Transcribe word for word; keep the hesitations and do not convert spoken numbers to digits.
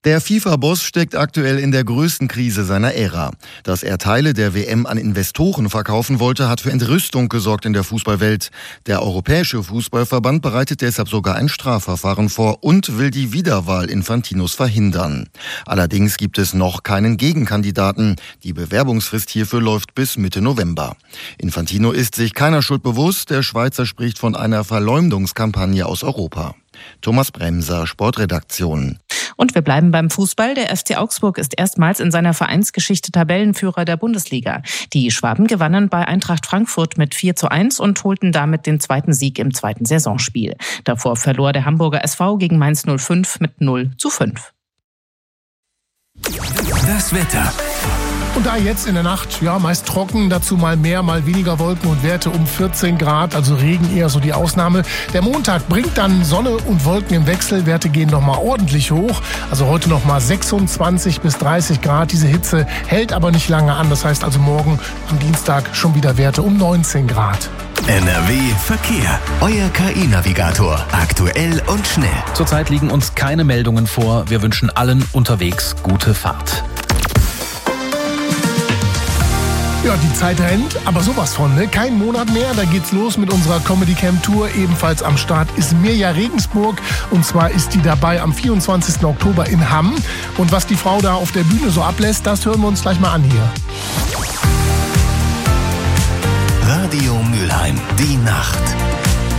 Der FIFA-Boss steckt aktuell in der größten Krise seiner Ära. Dass er Teile der W M an Investoren verkaufen wollte, hat für Entrüstung gesorgt in der Fußballwelt. Der Europäische Fußballverband bereitet deshalb sogar ein Strafverfahren vor und will die Wiederwahl Infantinos verhindern. Allerdings gibt es noch keinen Gegenkandidaten. Die Bewerbungsfrist hierfür läuft bis Mitte November. Infantino ist sich keiner Schuld bewusst. Der Schweizer spricht von einer Verleumdungskampagne aus Europa. Thomas Bremser, Sportredaktion. Und wir bleiben beim Fußball. Der F C Augsburg ist erstmals in seiner Vereinsgeschichte Tabellenführer der Bundesliga. Die Schwaben gewannen bei Eintracht Frankfurt mit vier zu eins und holten damit den zweiten Sieg im zweiten Saisonspiel. Davor verlor der Hamburger S V gegen Mainz null fünf mit null zu fünf. Das Wetter. Und da jetzt in der Nacht, ja, meist trocken, dazu mal mehr, mal weniger Wolken und Werte um vierzehn Grad, also Regen eher so die Ausnahme. Der Montag bringt dann Sonne und Wolken im Wechsel, Werte gehen nochmal ordentlich hoch, also heute nochmal sechsundzwanzig bis dreißig Grad. Diese Hitze hält aber nicht lange an, das heißt also morgen am Dienstag schon wieder Werte um neunzehn Grad. N R W Verkehr. Euer K I-Navigator. Aktuell und schnell. Zurzeit liegen uns keine Meldungen vor. Wir wünschen allen unterwegs gute Fahrt. Ja, die Zeit rennt, aber sowas von, ne? Kein Monat mehr, da geht's los mit unserer Comedy Camp Tour. Ebenfalls am Start ist Mirja Regensburg und zwar ist die dabei am vierundzwanzigsten Oktober in Hamm. Und was die Frau da auf der Bühne so ablässt, das hören wir uns gleich mal an hier. Radio Mülheim, die Nacht.